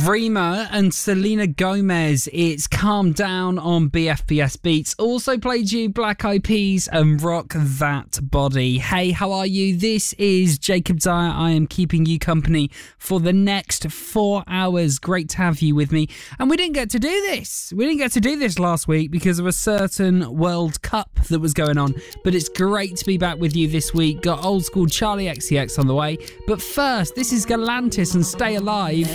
Rima and Selena Gomez, it's Calm Down on BFBS Beats. Also played you Black Eyed Peas and Rock That Body. Hey, how are you? This is Jacob Dyer. I am keeping you company for the next 4 hours. Great to have you with me. And we didn't get to do this. We didn't get to do this last week because of a certain World Cup that was going on. But it's great to be back with you this week. Got old school Charlie XCX on the way. But first, this is Galantis and Stay Alive.